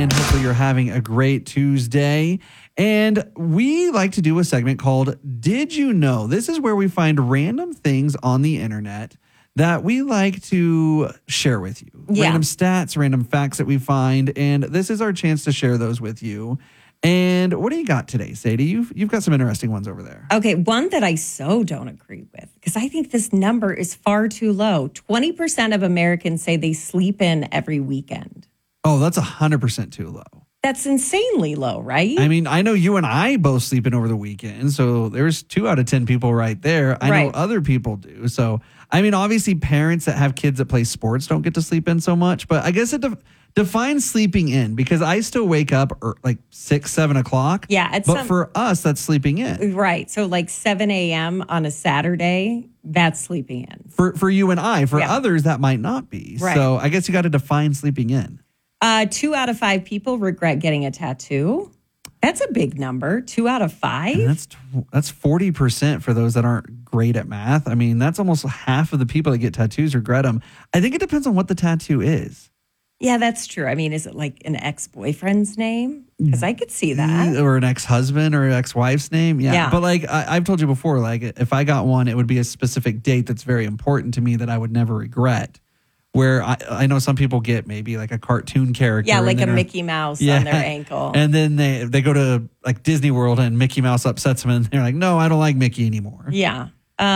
and hopefully you're having a great Tuesday. And we like to do a segment called Did You Know? This is where we find random things on the internet that we like to share with you. Yeah. Random stats, random facts that we find, and this is our chance to share those with you. And what do you got today, Sadie? You've got some interesting ones over there. Okay, one that I so don't agree with, because I think this number is far too low. 20% of Americans say they sleep in every weekend. Oh, that's 100% too low. That's insanely low, right? I mean, I know you and I both sleep in over the weekend, so there's 2 out of 10 people right there. I know other people do. So, I mean, obviously parents that have kids that play sports don't get to sleep in so much, but I guess it defines sleeping in, because I still wake up like 6, 7 o'clock. Yeah. But for us, that's sleeping in. Right. So like 7 a.m. on a Saturday, that's sleeping in. For you and I. For others, that might not be. Right. So I guess you got to define sleeping in. 2 out of 5 people regret getting a tattoo. That's a big number. 2 out of 5. And that's 40% for those that aren't great at math. I mean, that's almost half of the people that get tattoos regret them. I think it depends on what the tattoo is. Yeah, that's true. I mean, is it like an ex-boyfriend's name? Because I could see that. Or an ex-husband or ex-wife's name. Yeah. But like I've told you before, like if I got one, it would be a specific date that's very important to me that I would never regret. Where I know some people get maybe like a cartoon character. Yeah, like a Mickey Mouse on their ankle. And then they go to like Disney World and Mickey Mouse upsets them and they're like, no, I don't like Mickey anymore. Yeah.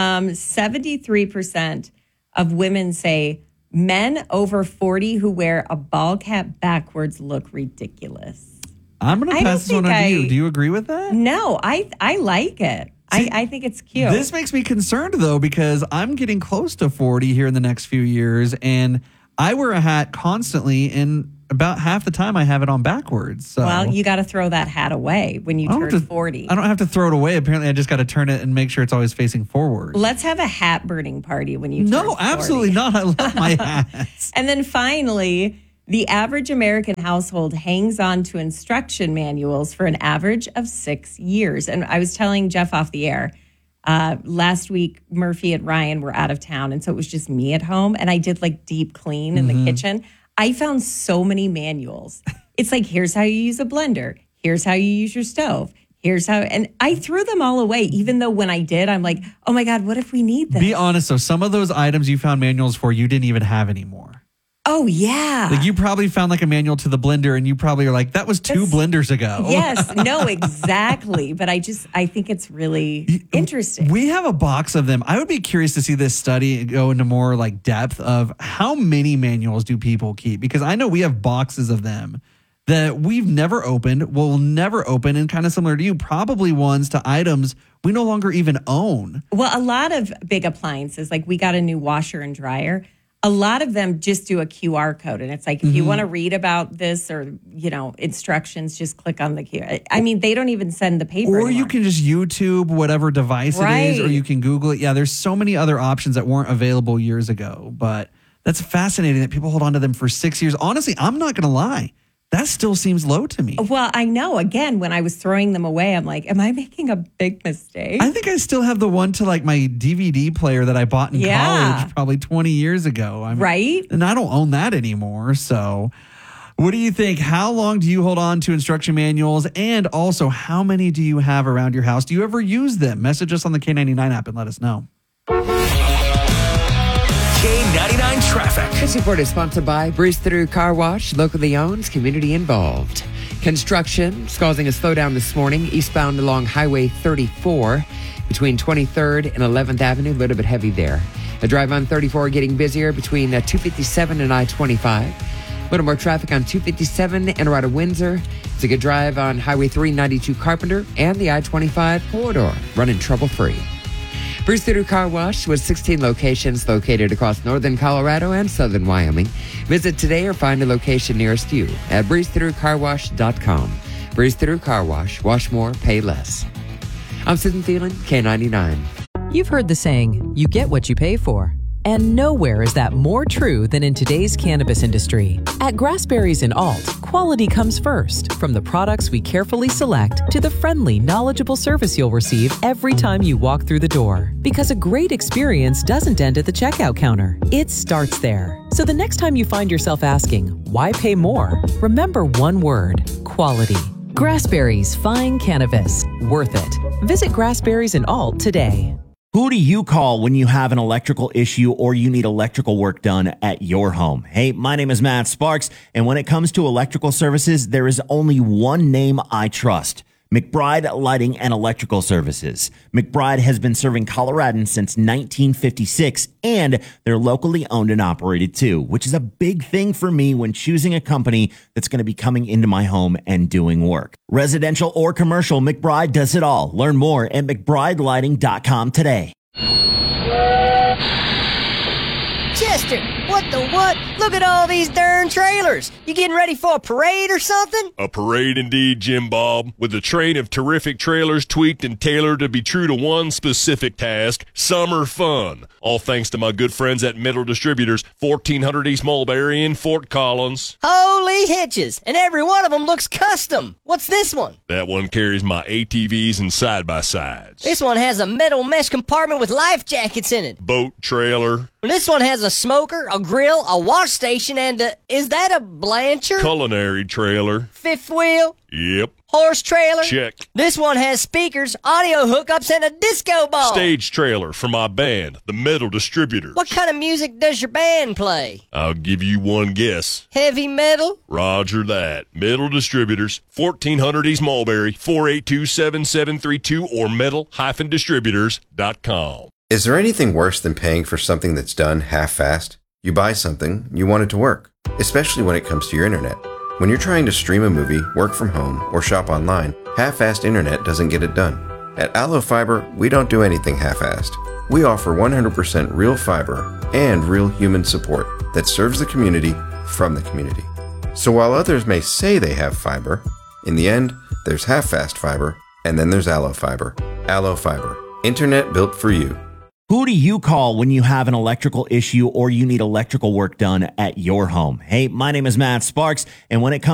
73% of women say men over 40 who wear a ball cap backwards look ridiculous. I'm going to pass this one on to you. Do you agree with that? No, I like it. See, I think it's cute. This makes me concerned, though, because I'm getting close to 40 here in the next few years, and I wear a hat constantly, and about half the time I have it on backwards. So. Well, you got to throw that hat away when you turn 40. I don't have to throw it away. Apparently, I just got to turn it and make sure it's always facing forward. Let's have a hat burning party when you turn 40. No, absolutely not. I love my hats. And then finally, the average American household hangs on to instruction manuals for an average of 6 years. And I was telling Jeff off the air, last week, Murphy and Ryan were out of town. And so it was just me at home. And I did like deep clean in the kitchen. I found so many manuals. It's like, here's how you use a blender. Here's how you use your stove. Here's how, and I threw them all away, even though when I did, I'm like, oh my God, what if we need this? Be honest, though, some of those items you found manuals for, you didn't even have anymore. Oh, yeah. Like you probably found like a manual to the blender and you probably are like, that was 2 blenders ago. Yes, no, exactly. But I think it's really interesting. We have a box of them. I would be curious to see this study go into more like depth of how many manuals do people keep? Because I know we have boxes of them that we've never opened, will never open, and kind of similar to you, probably ones to items we no longer even own. Well, a lot of big appliances, like we got a new washer and dryer. A lot of them just do a QR code. And it's like, if you want to read about this or, instructions, just click on the QR. I mean, they don't even send the paper Or anymore. you can just YouTube whatever device it is, or you can Google it. Yeah, there's so many other options that weren't available years ago. But that's fascinating that people hold on to them for 6 years. Honestly, I'm not going to lie. That still seems low to me. Well, I know. Again, when I was throwing them away, I'm like, am I making a big mistake? I think I still have the one to like my DVD player that I bought in college probably 20 years ago. Right? And I don't own that anymore. So what do you think? How long do you hold on to instruction manuals? And also, how many do you have around your house? Do you ever use them? Message us on the K99 app and let us know. K99 Traffic. This report is sponsored by Breeze Through Car Wash, locally owned, community involved. Construction is causing a slowdown this morning, eastbound along Highway 34 between 23rd and 11th Avenue, a little bit heavy there. The drive on 34 getting busier between 257 and I-25. A little more traffic on 257 and around Windsor. It's a good drive on Highway 392 Carpenter and the I-25 corridor, running trouble-free. Breeze Through Car Wash with 16 locations located across northern Colorado and southern Wyoming. Visit today or find a location nearest you at breezethroughcarwash.com. Breeze Through Car Wash. Wash more, pay less. I'm Susan Thielen, K99. You've heard the saying, you get what you pay for. And nowhere is that more true than in today's cannabis industry. At Grassberries and Alt, quality comes first. From the products we carefully select to the friendly, knowledgeable service you'll receive every time you walk through the door. Because a great experience doesn't end at the checkout counter. It starts there. So So the next time you find yourself asking, why pay more? Remember one word: quality. Grassberries fine cannabis. Worth it. Visit Grassberries in Alt today. Who do you call when you have an electrical issue or you need electrical work done at your home? Hey, my name is Matt Sparks, and when it comes to electrical services, there is only one name I trust: McBride Lighting and Electrical Services. McBride has been serving Coloradans since 1956, and they're locally owned and operated too, which is a big thing for me when choosing a company that's going to be coming into my home and doing work. Residential or commercial, McBride does it all. Learn more at McBrideLighting.com today. Chester, what the what? Look at all these darn trailers. You getting ready for a parade or something? A parade indeed, Jim Bob, with a train of terrific trailers tweaked and tailored to be true to one specific task: summer fun. All thanks to my good friends at Metal Distributors, 1400 East Mulberry in Fort Collins. Holy hitches, and every one of them looks custom. What's this one? That one carries my ATVs and side-by-sides. This one has a metal mesh compartment with life jackets in it. Boat trailer. This one has a smoker, a grill, a wash station, and is that a Blanchard? Culinary trailer. Fifth wheel? Yep. Horse trailer? Check. This one has speakers, audio hookups, and a disco ball. Stage trailer for my band, the Metal Distributors. What kind of music does your band play? I'll give you one guess. Heavy metal? Roger that. Metal Distributors, 1400 East Mulberry, 482-7732, or metal-distributors.com. Is there anything worse than paying for something that's done half-assed? You buy something, you want it to work, especially when it comes to your internet. When you're trying to stream a movie, work from home, or shop online, half-assed internet doesn't get it done. At Allo Fiber, we don't do anything half-assed. We offer 100% real fiber and real human support that serves the community from the community. So while others may say they have fiber, in the end, there's half-assed fiber, and then there's Allo Fiber. Allo Fiber. Internet built for you. Who do you call when you have an electrical issue or you need electrical work done at your home? Hey, my name is Matt Sparks, and when it comes